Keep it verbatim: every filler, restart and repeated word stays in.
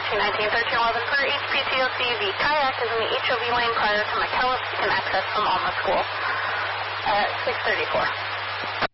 two nineteen, thirteen eleven for H P T O C. The kayak is in the H O V lane prior to McKellis. You can access from Alma School at six thirty-four.